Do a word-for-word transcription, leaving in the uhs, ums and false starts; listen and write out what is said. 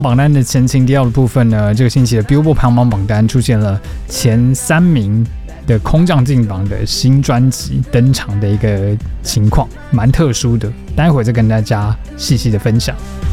榜单的前情提要的部分呢，这个星期的 Billboard 排行榜榜单出现了前三名的空降进榜的新专辑登场的一个情况，蛮特殊的，待会再跟大家细细的分享。